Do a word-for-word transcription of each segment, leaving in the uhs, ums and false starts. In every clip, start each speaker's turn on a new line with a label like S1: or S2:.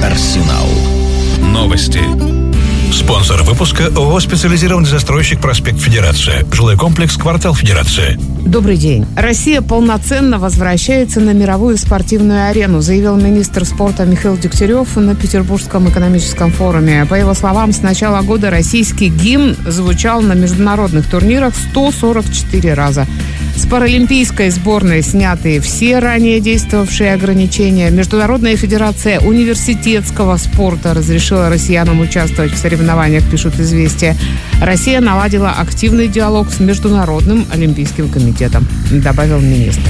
S1: Арсенал. Новости. Спонсор выпуска ООО «Специализированный застройщик Проспект Федерация». Жилой комплекс «Квартал Федерация».
S2: Добрый день. Россия полноценно возвращается на мировую спортивную арену, заявил министр спорта Михаил Дегтярев на Петербургском экономическом форуме. По его словам, с начала года российский гимн звучал на международных турнирах сто сорок четыре раза. С паралимпийской сборной сняты все ранее действовавшие ограничения. Международная федерация университетского спорта разрешила россиянам участвовать в соревнованиях, пишут «Известия». Россия наладила активный диалог с Международным олимпийским комитетом, добавил министр.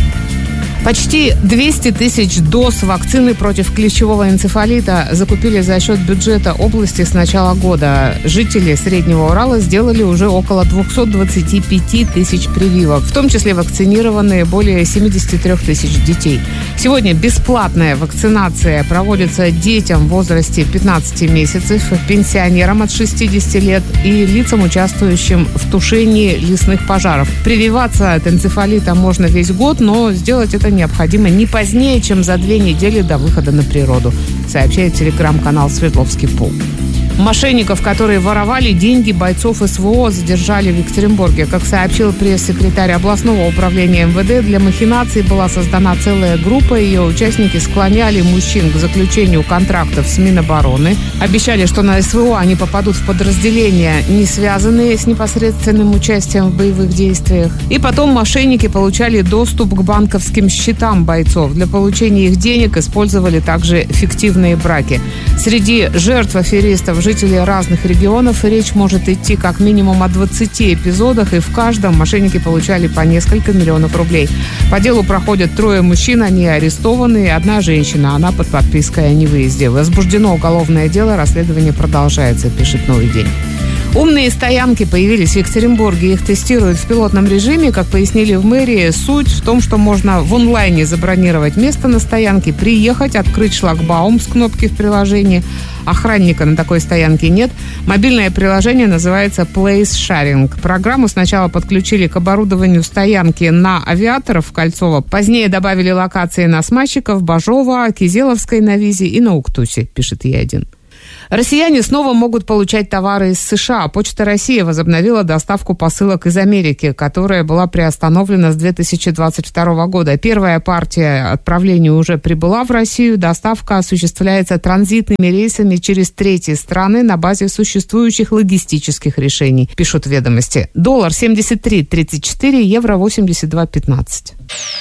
S2: Почти двести тысяч доз вакцины против клещевого энцефалита закупили за счет бюджета области с начала года. Жители Среднего Урала сделали уже около двести двадцать пять тысяч прививок, в том числе вакцинированы более семьдесят три тысяч детей. Сегодня бесплатная вакцинация проводится детям в возрасте пятнадцати месяцев, пенсионерам от шестидесяти лет и лицам, участвующим в тушении лесных пожаров. Прививаться от энцефалита можно весь год, но сделать это необходимо не позднее, чем за две недели до выхода на природу, сообщает телеграм-канал «Свердловский полк». Мошенников, которые воровали деньги бойцов СВО, задержали в Екатеринбурге. Как сообщил пресс-секретарь областного управления эм вэ дэ, для махинаций была создана целая группа. Ее участники склоняли мужчин к заключению контрактов с Минобороны. Обещали, что на СВО они попадут в подразделения, не связанные с непосредственным участием в боевых действиях. И потом мошенники получали доступ к банковским счетам бойцов. Для получения их денег использовали также фиктивные браки. Среди жертв аферистов жители разных регионов, речь может идти как минимум о двадцати эпизодах, и в каждом мошенники получали по несколько миллионов рублей. По делу проходят трое мужчин, они арестованы, и одна женщина, она под подпиской о невыезде. Возбуждено уголовное дело, расследование продолжается, пишет «Новый день». Умные стоянки появились в Екатеринбурге. Их тестируют в пилотном режиме. Как пояснили в мэрии, суть в том, что можно в онлайне забронировать место на стоянке, приехать, открыть шлагбаум с кнопки в приложении. Охранника на такой стоянке нет. Мобильное приложение называется Place Sharing. Программу сначала подключили к оборудованию стоянки на Авиаторов в Кольцово. Позднее добавили локации на Смачиков, Бажова, Кизеловской на Визе и на Уктусе, пишет Е один. Россияне снова могут получать товары из США. Почта России возобновила доставку посылок из Америки, которая была приостановлена с две тысячи двадцать второго года. Первая партия отправления уже прибыла в Россию. Доставка осуществляется транзитными рейсами через третьи страны на базе существующих логистических решений, пишут «Ведомости». Доллар семьдесят три тридцать четыре, евро восемьдесят два пятнадцать.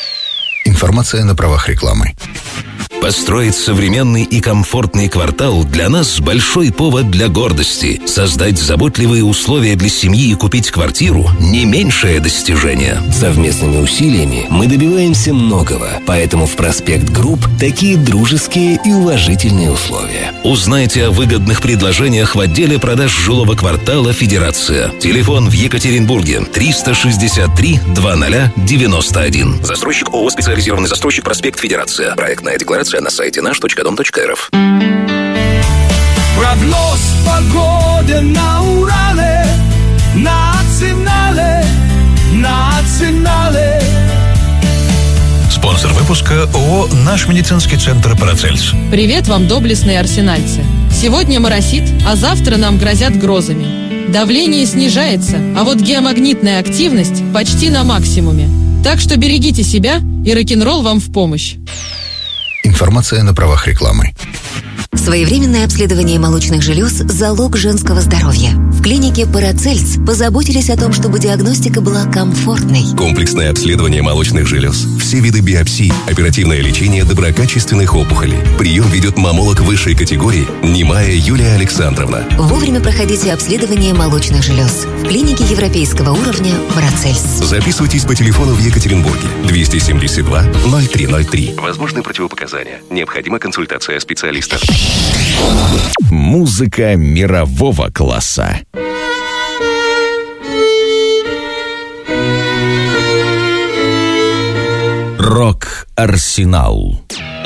S1: Информация на правах рекламы.
S3: Построить современный и комфортный квартал для нас большой повод для гордости. Создать заботливые условия для семьи и купить квартиру – не меньшее достижение.
S4: Совместными усилиями мы добиваемся многого, поэтому в «Проспект Групп» такие дружеские и уважительные условия.
S3: Узнайте о выгодных предложениях в отделе продаж жилого квартала «Федерация». Телефон в Екатеринбурге триста шестьдесят три двадцать девяносто один. Застройщик ООО «Специализированный застройщик Проспект Федерация». Проектная декларация на сайте наш точка дом точка эр эф.
S5: Прогноз погоды на Урале, национале, национале.
S1: Спонсор выпуска ООО «Наш медицинский центр Парацельс».
S6: Привет вам, доблестные арсенальцы. Сегодня моросит, а завтра нам грозят грозами. Давление снижается, а вот геомагнитная активность почти на максимуме. Так что берегите себя, и рок-н-ролл вам в помощь.
S1: Информация на правах рекламы.
S7: Своевременное обследование молочных желез – залог женского здоровья. В клинике «Парацельс» позаботились о том, чтобы диагностика была комфортной.
S4: Комплексное обследование молочных желез, все виды биопсий, оперативное лечение доброкачественных опухолей. Прием ведет маммолог высшей категории Немая Юлия Александровна.
S7: Вовремя проходите обследование молочных желез. В клинике европейского уровня «Парацельс».
S4: Записывайтесь по телефону в Екатеринбурге двести семьдесят два ноль три ноль три. Возможны противопоказания. Необходима консультация специалиста.
S8: Музыка мирового класса. Рок-Арсенал.